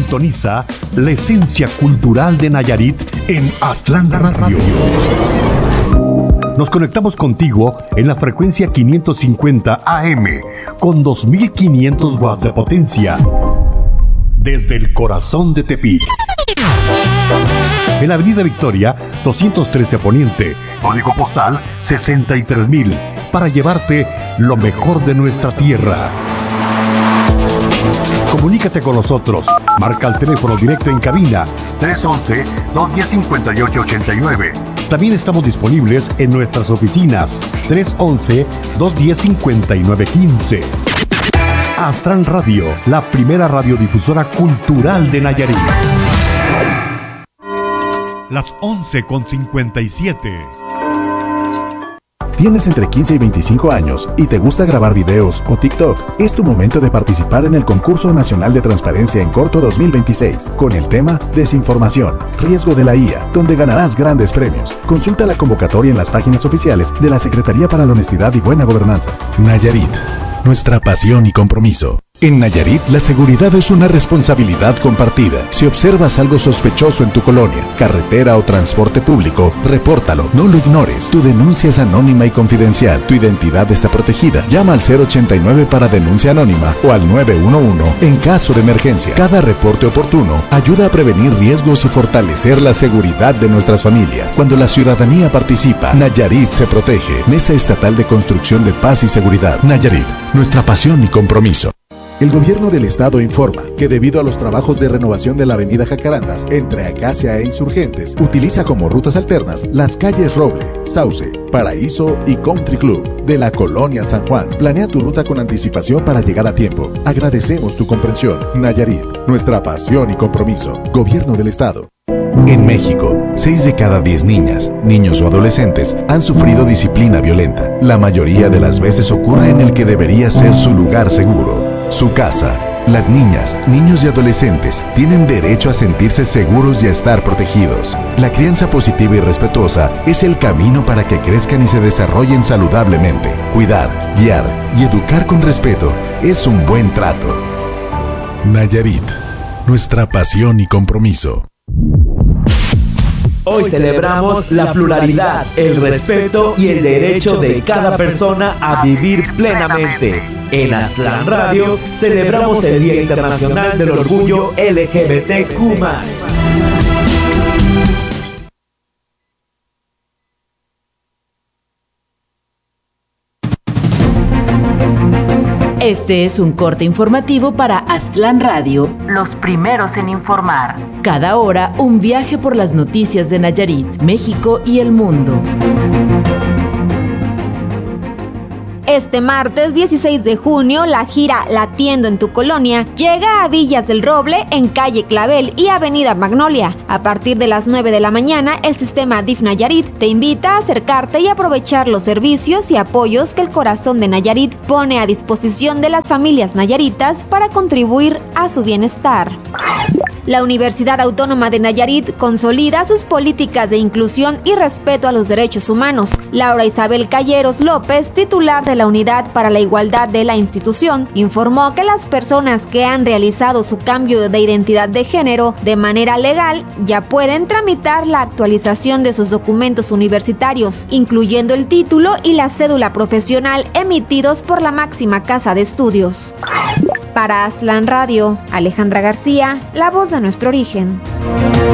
Sintoniza la esencia cultural de Nayarit en Aztlán Radio. Nos conectamos contigo en la frecuencia 550 AM con 2500 watts de potencia desde el corazón de Tepic. En la Avenida Victoria 213 Poniente, código postal 63000, para llevarte lo mejor de nuestra tierra. Comunícate con nosotros. Marca el teléfono directo en cabina 311-210-5889. También estamos disponibles en nuestras oficinas 311-210-5915. Aztlán Radio, la primera radiodifusora cultural de Nayarit. Las 11:57. ¿Tienes entre 15 y 25 años y te gusta grabar videos o TikTok? Es tu momento de participar en el Concurso Nacional de Transparencia en Corto 2026, con el tema Desinformación, riesgo de la IA, donde ganarás grandes premios. Consulta la convocatoria en las páginas oficiales de la Secretaría para la Honestidad y Buena Gobernanza. Nayarit, nuestra pasión y compromiso. En Nayarit, la seguridad es una responsabilidad compartida. Si observas algo sospechoso en tu colonia, carretera o transporte público, repórtalo, no lo ignores. Tu denuncia es anónima y confidencial. Tu identidad está protegida. Llama al 089 para denuncia anónima o al 911 en caso de emergencia. Cada reporte oportuno ayuda a prevenir riesgos y fortalecer la seguridad de nuestras familias. Cuando la ciudadanía participa, Nayarit se protege. Mesa Estatal de Construcción de Paz y Seguridad. Nayarit, nuestra pasión y compromiso. El gobierno del estado informa que debido a los trabajos de renovación de la avenida Jacarandas entre Acacia e Insurgentes, utiliza como rutas alternas las calles Roble, Sauce, Paraíso y Country Club de la colonia San Juan. Planea tu ruta con anticipación para llegar a tiempo. Agradecemos tu comprensión. Nayarit, nuestra pasión y compromiso. Gobierno del estado. En México, 6 de cada 10 niñas, niños o adolescentes han sufrido disciplina violenta. La mayoría de las veces ocurre en el que debería ser su lugar seguro, su casa. Las niñas, niños y adolescentes tienen derecho a sentirse seguros y a estar protegidos. La crianza positiva y respetuosa es el camino para que crezcan y se desarrollen saludablemente. Cuidar, guiar y educar con respeto es un buen trato. Nayarit, nuestra pasión y compromiso. Hoy celebramos la pluralidad, el respeto y el derecho de cada persona a vivir plenamente. En Aztlán Radio celebramos el Día Internacional del Orgullo LGBTQ+. Este es un corte informativo para Aztlán Radio, los primeros en informar. Cada hora, un viaje por las noticias de Nayarit, México y el mundo. Este martes 16 de junio, la gira Latiendo en tu Colonia llega a Villas del Roble en calle Clavel y avenida Magnolia. A partir de las 9 de la mañana, el sistema DIF Nayarit te invita a acercarte y aprovechar los servicios y apoyos que el corazón de Nayarit pone a disposición de las familias nayaritas para contribuir a su bienestar. La Universidad Autónoma de Nayarit consolida sus políticas de inclusión y respeto a los derechos humanos. Laura Isabel Calleros López, titular de la Unidad para la Igualdad de la institución, informó que las personas que han realizado su cambio de identidad de género de manera legal ya pueden tramitar la actualización de sus documentos universitarios, incluyendo el título y la cédula profesional emitidos por la máxima casa de estudios. Para Aztlán Radio, Alejandra García, la voz de nuestro origen.